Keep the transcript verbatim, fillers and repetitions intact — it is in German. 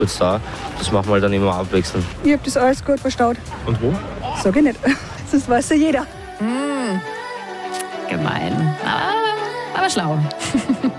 Jetzt da, das machen wir dann immer abwechselnd. Ich hab das alles gut verstaut. Und wo? Sag ich nicht. Das weiß ja jeder. Mmh, gemein, aber, aber schlau.